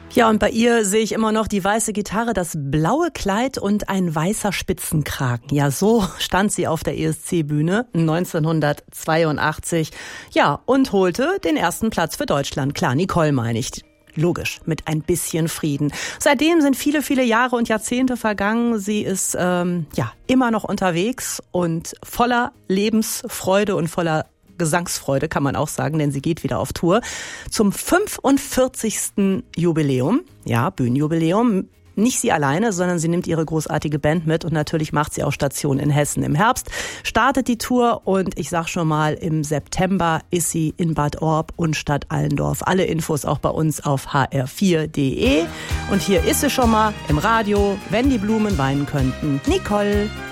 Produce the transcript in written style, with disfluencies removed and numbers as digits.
Ja, und bei ihr sehe ich immer noch die weiße Gitarre, das blaue Kleid und ein weißer Spitzenkragen. Ja, so stand sie auf der ESC-Bühne 1982. Ja, und holte den ersten Platz für Deutschland. Klar, Nicole meine ich. Logisch, mit ein bisschen Frieden. Seitdem sind viele, viele Jahre und Jahrzehnte vergangen. Sie ist immer noch unterwegs und voller Lebensfreude und voller Gesangsfreude, kann man auch sagen, denn sie geht wieder auf Tour zum 45. Jubiläum, ja, Bühnenjubiläum. Nicht sie alleine, sondern sie nimmt ihre großartige Band mit und natürlich macht sie auch Station in Hessen. Im Herbst startet die Tour und ich sag schon mal, im September ist sie in Bad Orb und Stadt Allendorf. Alle Infos auch bei uns auf hr4.de. Und hier ist sie schon mal im Radio, wenn die Blumen weinen könnten. Nicole.